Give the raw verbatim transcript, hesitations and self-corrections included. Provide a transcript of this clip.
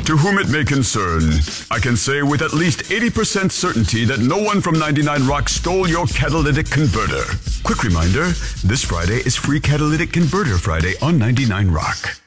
To whom it may concern, I can say with at least eighty percent certainty that no one from ninety-nine Rock stole your catalytic converter. Quick reminder, this Friday is Free Catalytic Converter Friday on ninety-nine Rock.